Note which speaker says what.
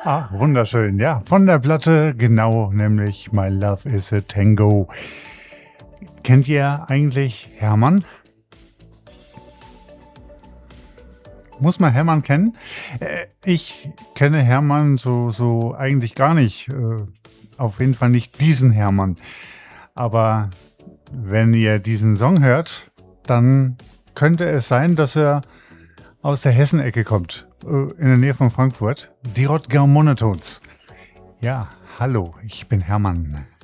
Speaker 1: Ach, wunderschön. Ja, von der Platte, genau, nämlich My Love is a Tango. Kennt ihr eigentlich Hermann? Muss man Hermann kennen? Ich kenne Hermann so eigentlich gar nicht. Auf jeden Fall nicht diesen Hermann. Aber wenn ihr diesen Song hört, dann könnte es sein, dass er aus der Hessenecke kommt, in der Nähe von Frankfurt. Die Rottgau Monotones. Ja, hallo, ich bin Hermann.